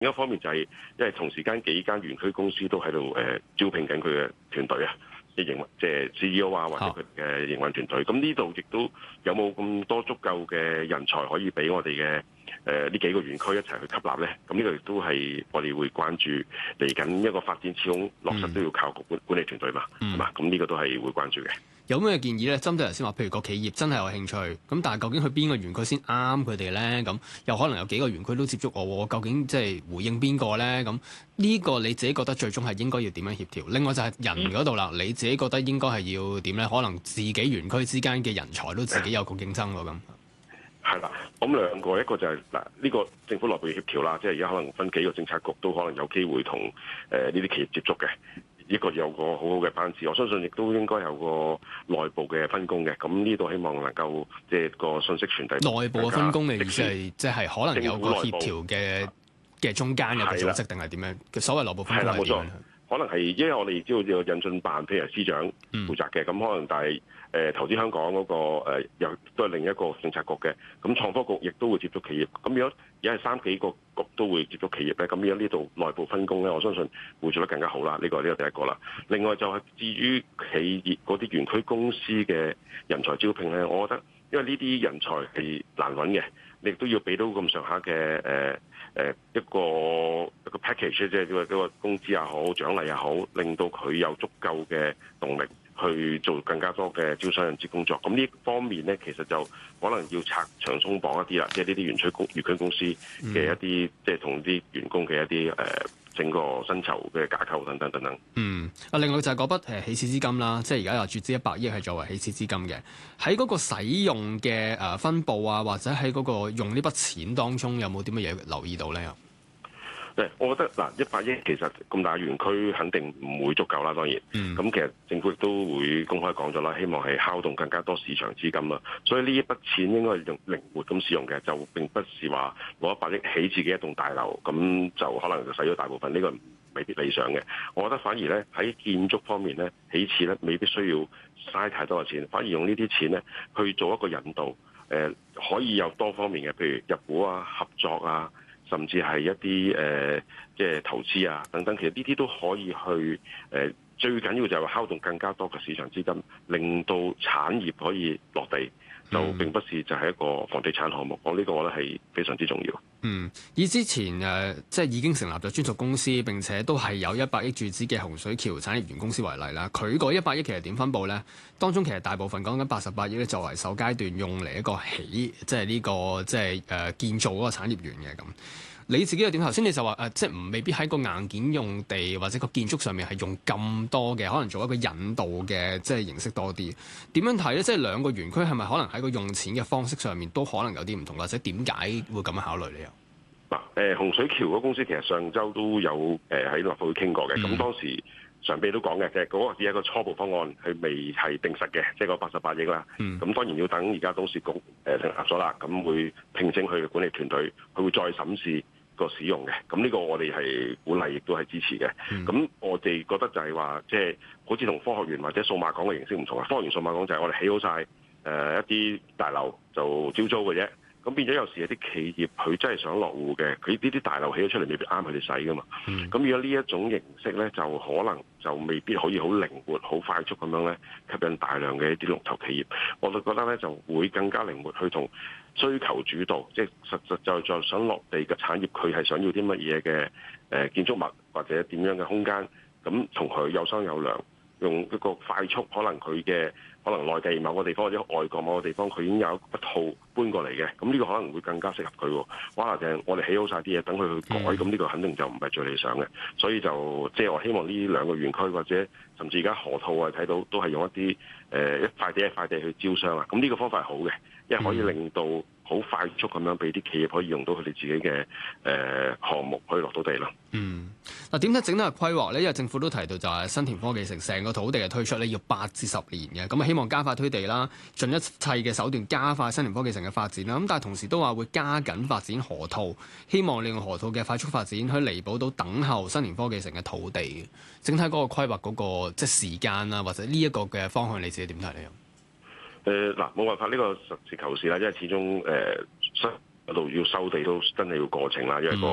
另一方面就係因為同時間幾間園區公司都喺度招聘緊佢嘅團隊啊，即係 CEO 啊或者佢嘅營運團隊。咁呢度亦都有冇咁多足夠嘅人才可以俾我哋嘅呢幾個園區一齊去吸納咧？咁呢個亦都係我哋會關注嚟緊一個發展，始終落實都要靠個管理團隊嘛，係嘛？咁呢個都係會關注嘅。 有咩建議咧？針對頭先話，譬如個企業真係有興趣，咁但係究竟去邊個園區先啱佢哋咧？咁又可能有幾個園區都接觸我，究竟即係回應邊個咧？咁呢個你自己覺得最終係應該要點樣協調？另外就係人嗰度啦，你自己覺得應該係要點咧？可能自己園區之間嘅人才都自己有個競爭喎咁。係啦，咁兩個，一個就係呢個政府內部協調啦，即係而家可能分幾個政策局都可能有機會同呢啲企業接觸嘅。一個有個好好嘅班子，我相信亦都應該有個內部嘅分工嘅。咁呢度希望能夠即係個信息傳遞。內部嘅分工嘅意思係即係可能有個協調嘅中間有個組織定係點樣？所謂內部分工係點樣？可能係因為我哋知道有引進辦，譬如司長負責嘅，咁可能但係投資香港嗰個又都係另一個政策局嘅，咁創科局亦都會接觸企業。咁如果而家係3幾個局都會接觸企業咧，咁而家呢度內部分工咧，我相信會做得更加好啦。呢個第一個啦。另外就係至於企業嗰啲園區公司嘅人才招聘咧，我覺得因為呢啲人才係難揾嘅，你亦都要俾到咁上下嘅一個 package， 即係一個工資也好，獎勵也好，令到佢有足夠嘅動力去做更加多嘅招商引資工作。咁呢方面咧，其實就可能要拆牆鬆綁一啲啦，即係呢啲園區公司嘅一啲，即係同啲員工嘅一啲整個薪酬嘅架構等等等等。 另外就係嗰筆起始資金啦，即係而家又注資100億係作為起始資金嘅，喺嗰個使用嘅分佈啊，或者喺嗰個用呢筆錢當中，有冇啲乜嘢留意到咧？ 我覺得100億其實咁大園區肯定唔會足夠啦，當然。咁其實政府亦都會公開講咗啦，希望係敲動更加多市場資金啦。所以呢一筆錢應該係用靈活咁使用嘅，就並不是話攞100億起自己一棟大樓，咁就可能就使咗大部分，呢個未必理想嘅。我覺得反而咧喺建築方面咧，起始咧未必需要嘥太多嘅錢，反而用呢啲錢咧去做一個引導，可以有多方面嘅，譬如入股啊、合作啊。甚至係一啲即係投資啊等等，其實呢啲都可以去最緊要就係敲動更加多嘅市場資金，令到產業可以落地，就並不是就係一個房地產項目。呢個我覺得係非常之重要。 以之前即係已經成立咗專屬公司，並且都係有100億注資嘅洪水橋產業園公司為例啦。佢個100億其實點分佈咧？當中其實大部分講緊88億咧，作為首階段用嚟一個起，即係呢個即係建造嗰個產業園嘅咁。你自己又點？頭先你就話即係未必喺個硬件用地或者個建築上面係用咁多嘅，可能做一個引導嘅即係形式多啲。點樣睇咧？即係兩個園區係咪可能喺個用錢嘅方式上面都可能有啲唔同，或者點解會咁樣考慮呢？ 洪水橋嗰公司其實上週都有喺立法會傾過嘅。咁當時常秘都講嘅，其實嗰個只係一個初步方案，係未係定實嘅，即係個88億啦。咁當然要等而家董事局成立咗啦，咁會聘請佢嘅管理團隊，佢會再審視個使用嘅。咁呢個我哋係鼓勵，亦都係支持嘅。咁我哋覺得就係話，即係好似同科學園或者數碼港嘅形式唔同啊。科學園數碼港就係我哋起好晒一啲大樓就招租嘅啫。咁變咗有時有啲企業佢真係想落戶嘅，佢呢啲大樓起咗出嚟未必啱佢哋使噶嘛。咁如果呢一種形式咧，就可能就未必可以好靈活、好快速咁樣咧吸引大量嘅一啲龍頭企業。我就覺得咧就會更加靈活去同需求主導，即係實實在在想落地嘅產業，佢係想要啲乜嘢嘅建築物或者點樣嘅空間，咁同佢有商有量，用一個快速，可能佢嘅可能內地某個地方或者外國某個地方，佢已經有一套搬過嚟嘅，咁呢個可能會更加適合佢。哇！就係我哋起好晒啲嘢，等佢去改，咁呢個肯定就唔係最理想嘅。所以就即係我希望呢兩個園區或者甚至而家河套啊睇到都係用一啲一塊地一塊地去招商啊。咁呢個方法係好嘅，因為可以令到好快速咁樣俾啲企業可以用到佢哋自己嘅項目可以落到地咯。 嗱，點解整體嘅規劃咧？因為政府都提到就係新田科技城成個土地嘅推出咧要8至10年嘅，咁啊希望加快推地啦，盡一切嘅手段加快新田科技城嘅發展啦。咁但係同時都話會加緊發展河套，希望利用河套嘅快速發展去彌補到等候新田科技城嘅土地。整體嗰個規劃嗰個即係時間啊，或者呢一個嘅方向，你自己點睇咧？ 冇辦法，呢個實事求是啦，因為始終嗰度要收地都真係要過程啦，因為個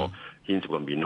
牽涉嘅面